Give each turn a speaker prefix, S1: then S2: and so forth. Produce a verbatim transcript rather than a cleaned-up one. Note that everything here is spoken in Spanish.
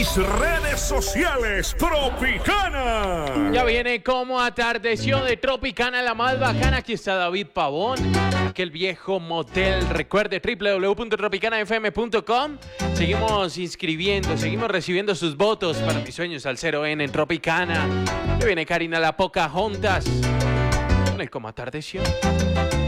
S1: mis redes sociales, Tropicana.
S2: Ya viene como atardeció de Tropicana, la más bacana. Aquí está David Pavón, aquel viejo motel. Recuerde, doble u doble u doble u punto tropicana f m punto com. Seguimos inscribiendo, seguimos recibiendo sus votos para mis sueños al cero N en Tropicana. Ya viene Karina la Pocahontas con el como atardeció.